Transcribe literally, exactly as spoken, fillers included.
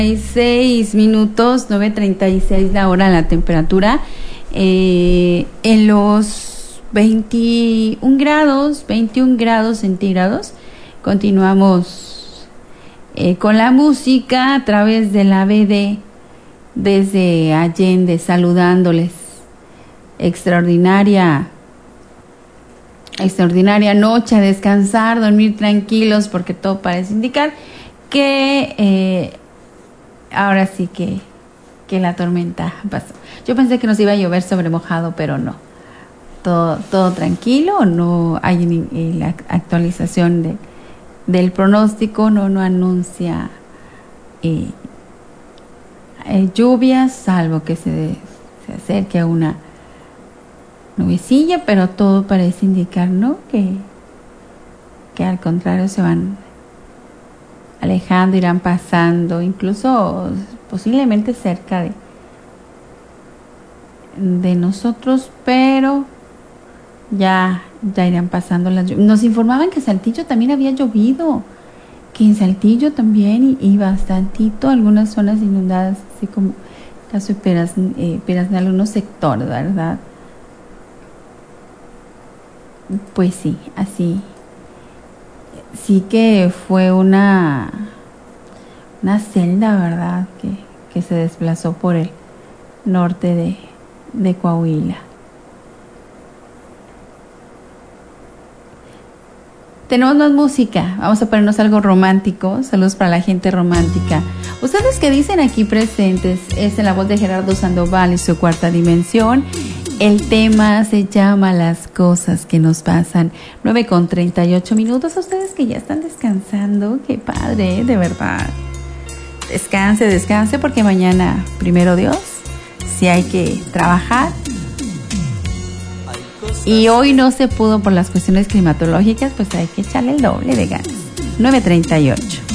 seis minutos, nueve treinta y seis la hora, la temperatura. Eh, en los veintiún grados, veintiún grados centígrados. Continuamos eh, con la música a través de la B D desde Allende, saludándoles. Extraordinaria, extraordinaria noche, a descansar, dormir tranquilos, porque todo parece indicar que eh, ahora sí que, que la tormenta pasó. Yo pensé que nos iba a llover sobre mojado, pero no. Todo, todo tranquilo, no hay ni, la actualización de, del pronóstico, no, no anuncia eh, eh, lluvias, salvo que se, se acerque a una nubecilla, pero todo parece indicar, ¿no? Que, que al contrario se van alejando, irán pasando, incluso posiblemente cerca de, de nosotros, pero ya, ya irán pasando las lluvias. Nos informaban que Saltillo también había llovido, que en Saltillo también y, y bastantito, algunas zonas inundadas, así como caso de Peras, eh, Peraznal, algunos sectores, ¿verdad? Pues sí, así. Sí que fue una una celda, ¿verdad? Que, que se desplazó por el norte de, de Coahuila. Tenemos más música. Vamos a ponernos algo romántico. Saludos para la gente romántica. Ustedes que dicen aquí presentes, es en la voz de Gerardo Sandoval y su Cuarta Dimensión. El tema se llama Las cosas que nos pasan. nueve con treinta y ocho minutos. A ustedes que ya están descansando, qué padre, de verdad. Descanse, descanse, porque mañana, primero Dios, sí hay que trabajar. Y hoy no se pudo por las cuestiones climatológicas, pues hay que echarle el doble de ganas. nueve treinta y ocho.